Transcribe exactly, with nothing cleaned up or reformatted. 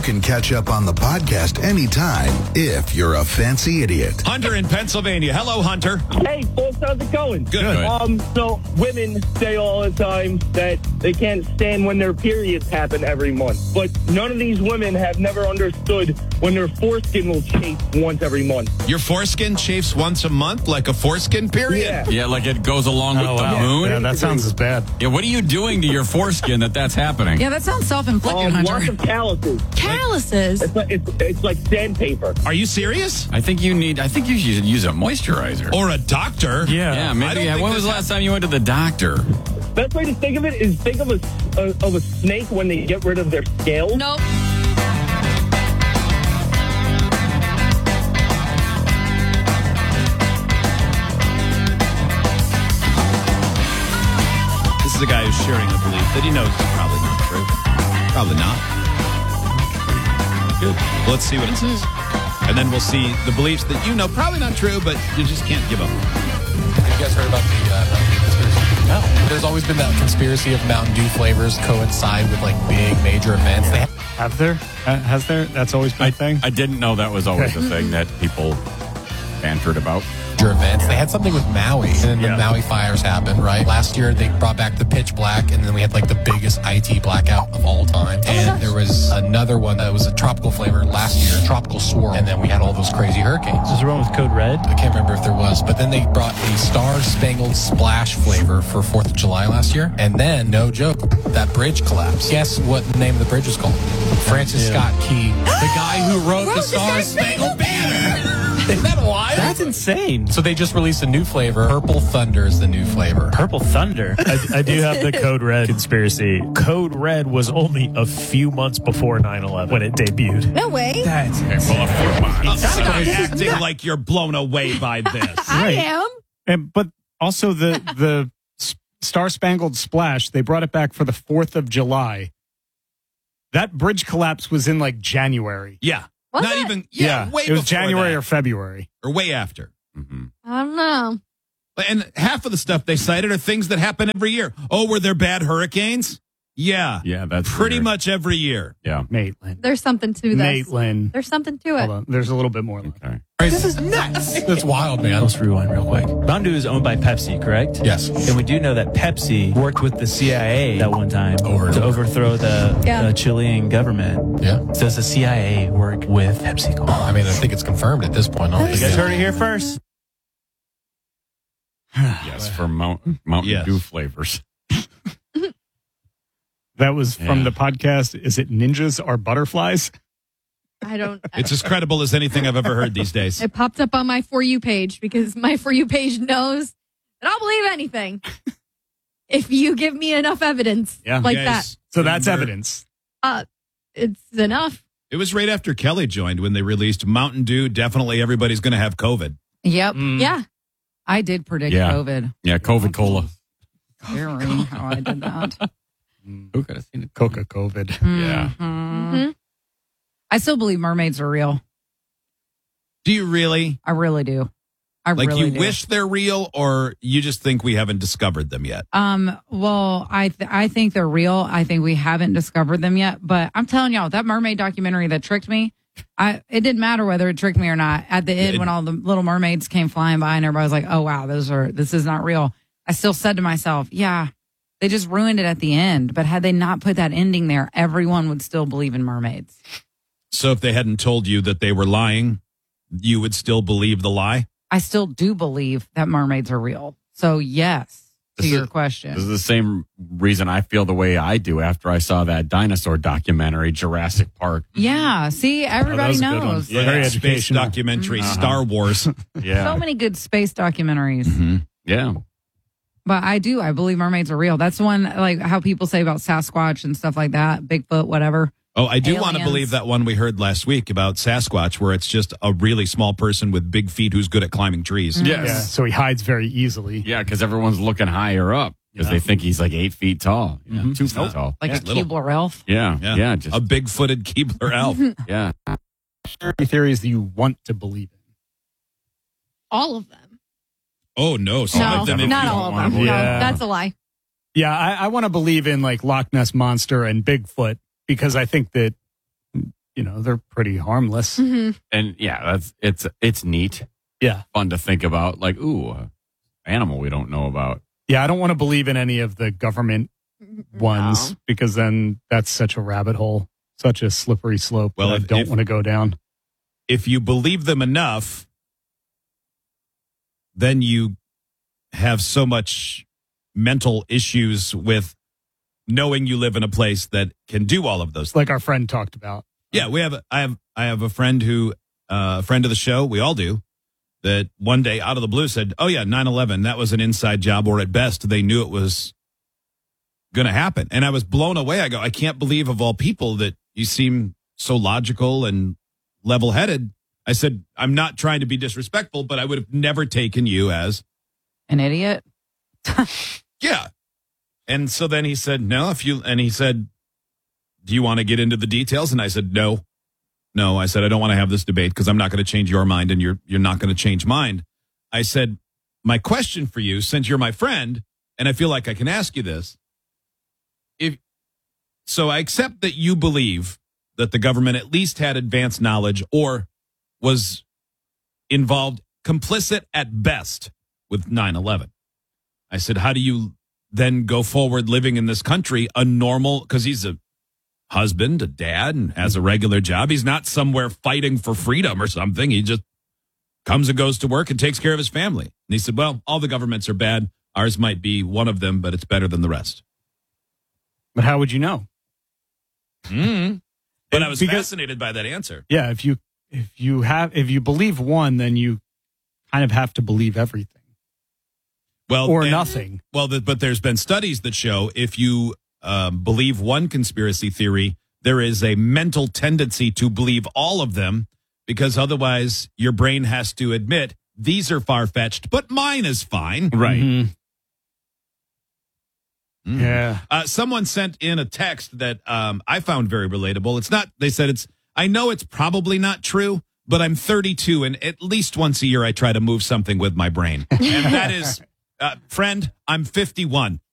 can catch up on the podcast anytime if you're a fancy idiot. Hunter in Pennsylvania. Hello, Hunter. Hey, folks, how's it going? Good. Um, so women say all the time that they can't stand when their periods happen every month. But none of these women have never understood when their foreskin will chafe once every month. Your foreskin chafes once a month, like a foreskin period? Yeah. Yeah, like it goes along with Oh, the wow. moon. Yeah, that sounds as bad. Yeah, what are you doing to your foreskin that that's happening? Yeah, that sounds self-inflicted, Um, Hunter. lots of calluses. Calluses. It's like, it's, it's like sandpaper. Are you serious? I think you need. I think you should use a moisturizer. Or a doctor? Yeah. yeah, I maybe. don't Yeah, think when this was the last time you went to the doctor? Best way to think of it is think of a, a of a snake when they get rid of their scales. Nope. This is a guy who's sharing a belief that he knows is probably not true. Probably not. Good. Well, let's see what it says. And then we'll see the beliefs that you know probably not true, but you just can't give up. You guys heard about the uh, Mountain Dew conspiracy? No. There's always been that conspiracy of Mountain Dew flavors coincide with like big major events. They Have there? Uh, has there? That's always been a thing? I didn't know that was always a thing that people bantered about. major events. They had something with Maui, and then the Yeah. Maui fires happened, right? Last year, they brought back the pitch black, and then we had like the biggest I T blackout of all time. And there was another one that was a tropical flavor last year, tropical swirl, and then we had all those crazy hurricanes. Is there one with Code Red? I can't remember if there was, but then they brought a Star Spangled Splash flavor for fourth of July last year. And then, no joke, that bridge collapsed. Guess what the name of the bridge was called? Francis Scott Key, the guy who wrote the Star Spangled Banner. Isn't that wild? That's insane. So they just released a new flavor. Purple Thunder is the new flavor. Purple Thunder. I, I do have the Code Red conspiracy. Code Red was only a few months before nine eleven when it debuted. No way. That's Stop acting like you're blown away by this. I am. And but also the the Star Spangled Splash, they brought it back for the fourth of July. That bridge collapse was in like January. Yeah. Was Not it? even, yeah, way it was before January that. or February. Or way after. Mm-hmm. I don't know. And half of the stuff they cited are things that happen every year. Oh, were there bad hurricanes? Yeah. Yeah, that's pretty weird. much every year. Yeah. Maitland. There's something to this. Maitland. There's something to it. Hold on. There's a little bit more. Okay. This is nuts. That's wild, man. Let's rewind real quick. Mountain Dew is owned by Pepsi, correct? Yes. And we do know that Pepsi worked with the C I A that one time Over and to over. overthrow the Yeah. uh, Chilean government. Yeah. Does the C I A work with PepsiCo? I mean, I think it's confirmed at this point. I don't You think guys heard it here first. Yes, for Mountain, Mountain Yes. Dew flavors. That was from Yeah. the podcast. Is it Ninjas or Butterflies? I don't. It's as credible as anything I've ever heard these days. It popped up on my For You page because my For You page knows that I'll believe anything if you give me enough evidence Yeah. like You that. guys So that's remember- evidence. Uh, it's enough. It was right after Kelly joined when they released Mountain Dew. Definitely everybody's going to have COVID. Yep. Yeah. I did predict Yeah. COVID. Yeah, COVID Cola. Scary how I did that. Who could have seen it? Coca COVID. Yeah. Mhm. I still believe mermaids are real. Do you really? I really do. I Like really you do. wish they're real, or you just think we haven't discovered them yet? Um, well, I th- I think they're real. I think we haven't discovered them yet. But I'm telling y'all, that mermaid documentary that tricked me, I it didn't matter whether it tricked me or not. At the end, It- when all the little mermaids came flying by and everybody was like, "Oh wow, those are this is not real." I still said to myself, "Yeah, they just ruined it at the end." But had they not put that ending there, everyone would still believe in mermaids. So if they hadn't told you that they were lying, you would still believe the lie? I still do believe that mermaids are real. So yes, to This your is- question. This is the same reason I feel the way I do after I saw that dinosaur documentary, Jurassic Park. Yeah, see, everybody was a good one. knows. Yeah. Very space educational. documentary, Uh-huh. Star Wars. Yeah. So many good space documentaries. Mm-hmm. Yeah. But I do. I believe mermaids are real. That's one, like how people say about Sasquatch and stuff like that, Bigfoot, whatever. Oh, I do want to Aliens. believe that one we heard last week about Sasquatch, where it's just a really small person with big feet who's good at climbing trees. Yes. Yeah. So he hides very easily. Yeah, because everyone's looking higher up because they think he's like eight feet tall, yeah, Mhm. two feet tall. Like Yeah, a little. Keebler elf. Yeah, Yeah, yeah, just a big-footed Keebler elf. yeah. Theories that you want to believe in. All of them. Oh no, some no, of them. if not you all don't of wanna them. believe- No, Yeah. that's a lie. Yeah, I, I want to believe in like Loch Ness Monster and Bigfoot because I think that you know, they're pretty harmless. Mhm. And yeah, that's it's it's neat, Yeah. fun to think about. Like, ooh, uh, animal we don't know about. Yeah, I don't want to believe in any of the government ones No. because then that's such a rabbit hole, such a slippery slope Well, that I if- don't if- want to go down. If you believe them enough, then you have so much mental issues with knowing you live in a place that can do all of those things. Like our friend talked about. Yeah, we have. A, I have. I have a friend who, uh, a friend of the show. We all do. That one day out of the blue said, "Oh yeah, nine eleven. That was an inside job, or at best they knew it was going to happen." And I was blown away. I go, I can't believe of all people that you seem so logical and level-headed. I said, I'm not trying to be disrespectful, but I would have never taken you as An idiot. yeah. And so then he said, no, if you, and he said, do you want to get into the details? And I said, no, no. I said, I don't want to have this debate because I'm not going to change your mind and you're, you're not going to change mine. I said, my question for you, since you're my friend, and I feel like I can ask you this, if, so I accept that you believe that the government at least had advanced knowledge or was involved, complicit at best with nine eleven. I said, how do you then go forward living in this country a normal, because he's a husband, a dad, and has a regular job. He's not somewhere fighting for freedom or something. He just comes and goes to work and takes care of his family. And he said, well, all the governments are bad. Ours might be one of them, but it's better than the rest. But how would you know? Mm-hmm. But I was Because- fascinated by that answer. Yeah, if you if you have if you believe one, then you kind of have to believe everything Well, or and- nothing. Well, the, but there's been studies that show if you um, believe one conspiracy theory, there is a mental tendency to believe all of them because otherwise your brain has to admit these are far-fetched, but mine is fine. Right. Mhm. Mm. Yeah. Uh, someone sent in a text that um, I found very relatable. It's not, they said it's, I know it's probably not true, but I'm thirty-two and at least once a year I try to move something with my brain. And that is, uh, friend, I'm fifty-one.